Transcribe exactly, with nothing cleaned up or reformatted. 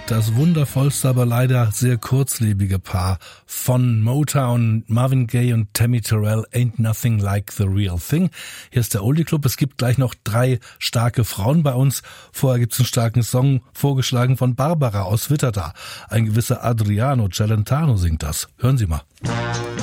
Das wundervollste, aber leider sehr kurzlebige Paar von Motown, Marvin Gaye und Tammy Terrell, Ain't Nothing Like the Real Thing. Hier ist der Oldie Club. Es gibt gleich noch drei starke Frauen bei uns. Vorher gibt's einen starken Song, vorgeschlagen von Barbara aus Witterda. Ein gewisser Adriano Celentano singt das. Hören Sie mal.